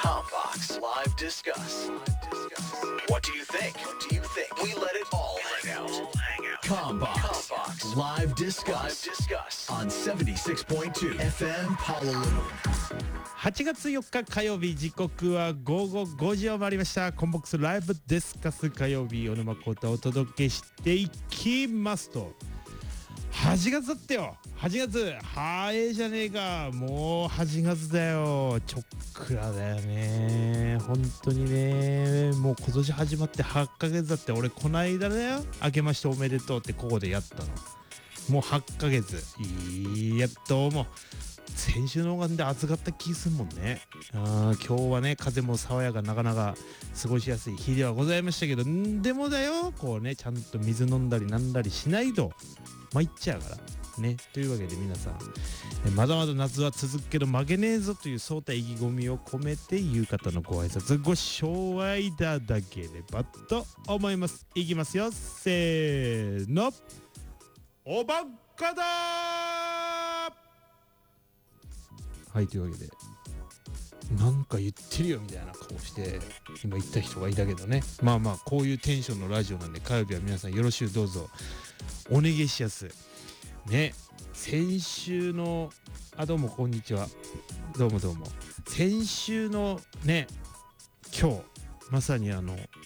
Combox Live Discuss. What do you think? We let it all hang out. Combox Live Discuss on 76.2 FM Honolulu. 8月4日火曜日、時刻は午後5時を回りました。コンボックスライブディスカス火曜日、小沼孝太をお届けしていきますと、8月だったよ。8月早いじゃねえか。もう8月だよ。ちょっくらだよね。本当にね。もう今年始まって8ヶ月だって。俺こないだだよ。明けましておめでとうってここでやったの。もう8ヶ月。どうも。先週の方が暑かった気するもんね。今日はね、風も爽やか、なかなか過ごしやすい日ではございましたけど、でもだよ、こうね、ちゃんと水飲んだりなんだりしないと参っちゃうからね。というわけで皆さん、まだまだ夏は続くけど負けねえぞというそうた意気込みを込めて、いう方のご挨拶ご唱和いただければと思います。いきますよ、せーの。おばっかだー。はい、というわけで、なんか言ってるよみたいな顔して今言った人がいたけどね。まあまあ、こういうテンションのラジオなんで、火曜日は皆さんよろしゅうどうぞお願いしやすね。先週のどうもこんにちは、どうも先週のね、今日まさに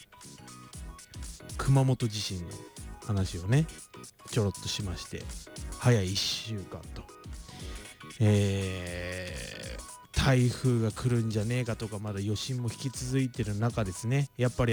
熊本地震の話をねちょろっとしまして、早い1週間と台風が来るんじゃねえかとか、まだ余震も引き続いてる中ですね。やっぱり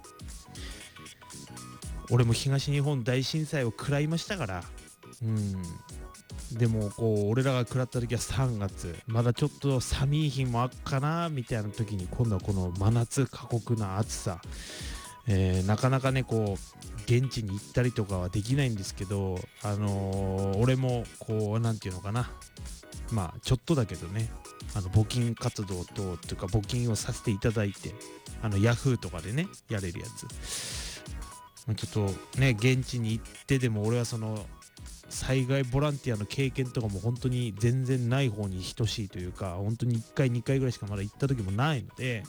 俺も東日本大震災を食らいましたから、でもこう俺らが食らった時は3月、まだちょっと寒い日もあっかなみたいな時に、今度はこの真夏過酷な暑さ、なかなかねこう現地に行ったりとかはできないんですけど、俺もこうなんていうのかな、まあちょっとだけどね、募金活動等というか募金をさせていただいて、ヤフーとかでねやれるやつ、ちょっとね現地に行ってでも、俺はその災害ボランティアの経験とかも本当に全然ない方に等しいというか、本当に1回2回ぐらいしかまだ行った時もないので、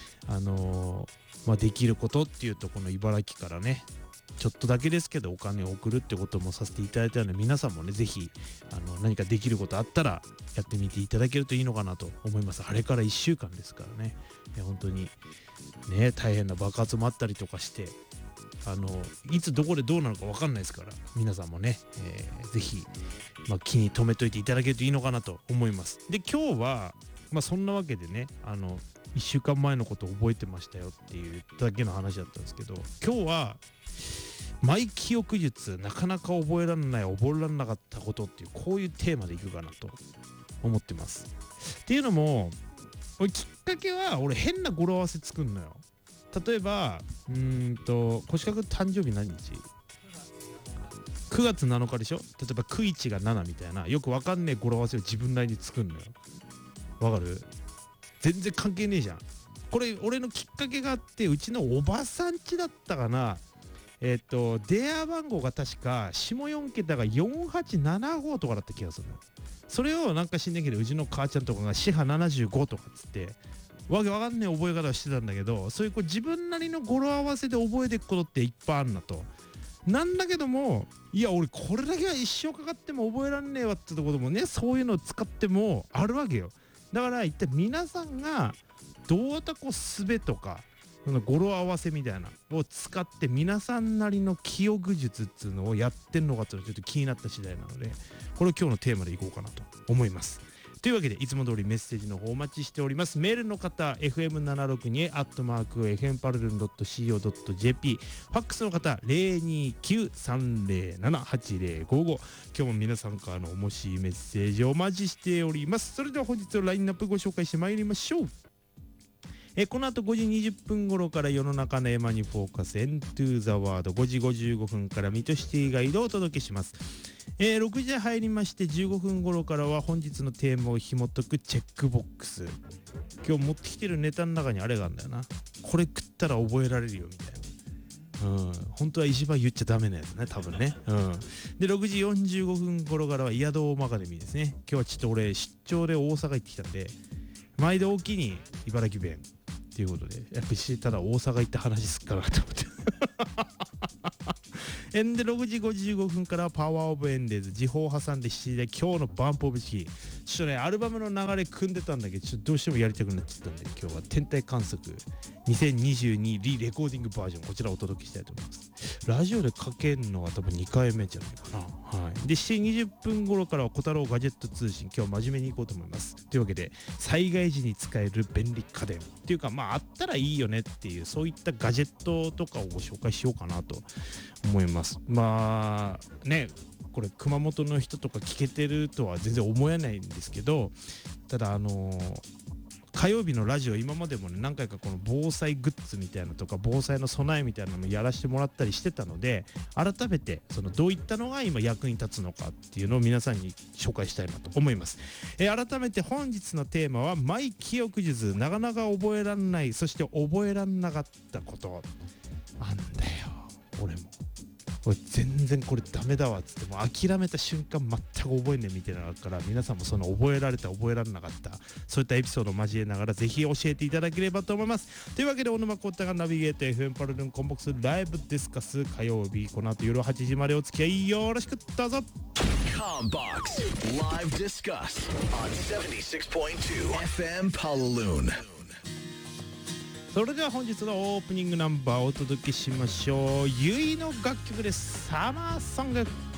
できることっていうと、この茨城からねちょっとだけですけどお金を送るってこともさせていただいたので、皆さんもねぜひ何かできることあったらやってみていただけるといいのかなと思います。あれから1週間ですからね。本当にね大変な爆発もあったりとかして、いつどこでどうなるか分かんないですから、皆さんもね、ぜひ、気に留めといていただけるといいのかなと思います。で、今日はそんなわけでね、1週間前のことを覚えてましたよっていうだけの話だったんですけど、今日はマイ記憶術、なかなか覚えられなかったことっていう、こういうテーマでいくかなと思ってます。っていうのも、きっかけは俺変な語呂合わせ作んのよ。例えばコシカ君誕生日何日？9月7日でしょ。例えば9一が7みたいな、よくわかんねえ語呂合わせを自分なりに作んのよ。わかる？全然関係ねえじゃん。これ俺のきっかけがあって、うちのおばさん家だったかな。電話番号が確か下4桁が4875とかだった気がするの。それをなんか知んないけど、うちの母ちゃんとかが四波75とかっつってわけわかんない覚え方をしてたんだけど、そういう自分なりの語呂合わせで覚えていくことっていっぱいあるなと。なんだけども、いや俺これだけは一生かかっても覚えらんねえわってところもね、そういうのを使ってもあるわけよ。だから一体皆さんがどうやった術とか語呂合わせみたいなを使って皆さんなりの記憶術っていうのをやってんのかっていうのがちょっと気になった次第なので、これを今日のテーマでいこうかなと思います。というわけで、いつも通りメッセージの方お待ちしております。メールの方 fm762@fmparallel.co.jp、 ファックスの方 029-307-8055。 今日も皆さんからのおもしいメッセージをお待ちしております。それでは本日のラインナップご紹介してまいりましょう。この後5時20分頃から世の中のエマにフォーカス Into the World、 5時55分から水戸シティガイドをお届けします。6時入りまして15分頃からは本日のテーマを紐解くチェックボックス。今日持ってきてるネタの中にあれがあるんだよな。これ食ったら覚えられるよみたいな。本当は一番言っちゃダメなやつね、多分ね。で6時45分頃からは宿大マカデミーですね。今日はちょっと俺出張で大阪行ってきたんで、 毎度おきに茨城弁っていうことで、やっぱりただ大阪行って話すっかなと思ってで6時55分からパワーオブエンデーズ時報を挟んで7時で今日のバンプオブチキン、ちょっとねアルバムの流れ組んでたんだけど、ちょっとどうしてもやりたくなっちゃったんで、今日は天体観測2022リレコーディングバージョン、こちらをお届けしたいと思います。ラジオでかけるのは多分2回目じゃないかな。はい。で7時20分頃からは小太郎ガジェット通信、今日は真面目にいこうと思います。というわけで災害時に使える便利家電っていうか、まああったらいいよねっていう、そういったガジェットとかをご紹介しようかなと思います。まあね、これ熊本の人とか聞けてるとは全然思えないんですけど、ただ火曜日のラジオ、今までもね何回かこの防災グッズみたいなとか防災の備えみたいなのもやらせてもらったりしてたので、改めてそのどういったのが今役に立つのかっていうのを皆さんに紹介したいなと思います。改めて本日のテーマはマイ記憶術、なかなか覚えらんない、そして覚えらんなかったことあんだよ。俺も全然これダメだわっつっても諦めた瞬間全く覚えねえみたいなのから、皆さんもその覚えられた覚えられなかったそういったエピソードを交えながらぜひ教えていただければと思います。というわけで小沼孝太がナビゲート FM パルルンコンボックスライブディスカス火曜日、この後夜8時までお付き合いよろしくどうぞ。 Combox Live Discuss on 76.2 FM Palaloon。 それでは本日のオープニングナンバーをお届けしましょう。ゆいの楽曲です。サマーソング。